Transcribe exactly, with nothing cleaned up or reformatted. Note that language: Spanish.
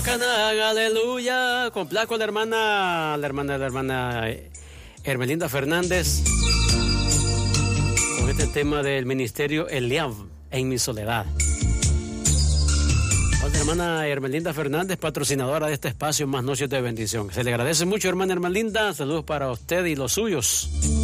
Canag, aleluya. Complaco a la hermana, la hermana, la hermana Hermelinda Fernández con este tema del ministerio Eliab en mi soledad. La hermana Hermelinda Fernández, patrocinadora de este espacio Más Noches de Bendición. Se le agradece mucho, hermana Hermelinda. Saludos para usted y los suyos.